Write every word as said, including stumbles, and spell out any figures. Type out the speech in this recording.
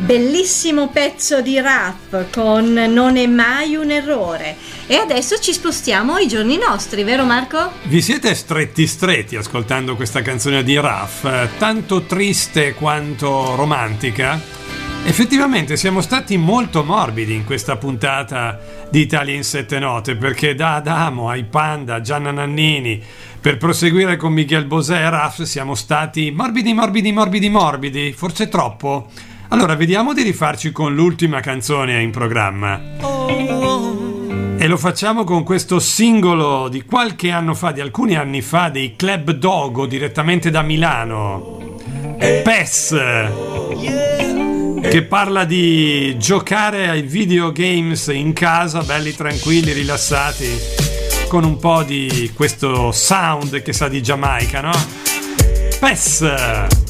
Bellissimo pezzo di rap con Non è mai un errore. E adesso ci spostiamo ai giorni nostri, vero Marco? Vi siete stretti stretti ascoltando questa canzone di Raf, tanto triste quanto romantica? Effettivamente siamo stati molto morbidi in questa puntata di Italia in sette note, perché da Adamo ai Panda, Gianna Nannini, per proseguire con Miguel Bosé e Raf siamo stati morbidi, morbidi, morbidi, morbidi, forse troppo? Allora vediamo di rifarci con l'ultima canzone in programma. E lo facciamo con questo singolo di qualche anno fa, di alcuni anni fa, dei Club Dogo, direttamente da Milano. P E S, che parla di giocare ai videogames in casa, belli tranquilli, rilassati, con un po' di questo sound che sa di Giamaica, no? P E S.